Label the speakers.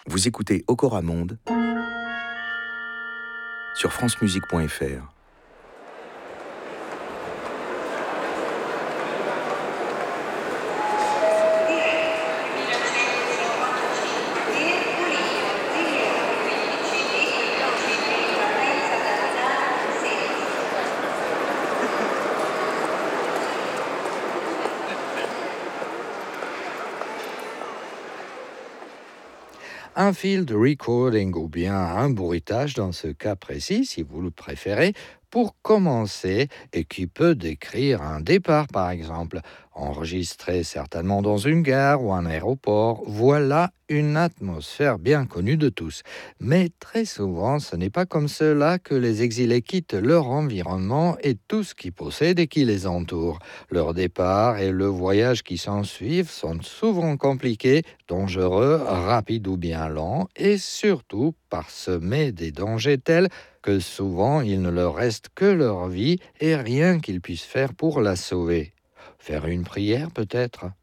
Speaker 1: Vous écoutez Okora Monde sur francemusique.fr.
Speaker 2: Un field recording ou bien un bruitage dans ce cas précis, si vous le préférez, pour commencer et qui peut décrire un départ par exemple, enregistré certainement dans une gare ou un aéroport. Voilà une atmosphère bien connue de tous. Mais très souvent, ce n'est pas comme cela que les exilés quittent leur environnement et tout ce qu'ils possèdent et qui les entoure. Leur départ et le voyage qui s'ensuivent sont souvent compliqués, dangereux, rapides ou bien lents, et surtout parsemés des dangers tels que souvent il ne leur reste que leur vie et rien qu'ils puissent faire pour la sauver. Faire une prière peut-être,